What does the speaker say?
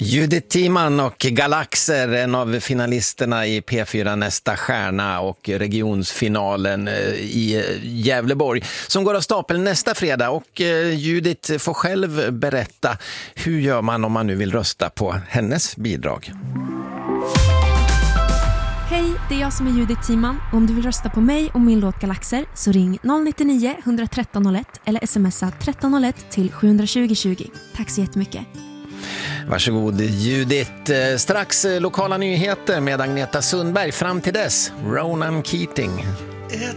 Judith Timan och Galaxer, en av finalisterna i P4 Nästa stjärna och regionsfinalen i Gävleborg som går av stapeln nästa fredag. Och Judith får själv berätta, hur gör man om man nu vill rösta på hennes bidrag? Hej, det är jag som är Judith Timan. Om du vill rösta på mig och min låt Galaxer så ring 099 113 01 eller smsa 1301 till 720 20. Tack så jättemycket. Varsågod Judith. Strax lokala nyheter med Agneta Sundberg. Fram till dess, Ronan Keating.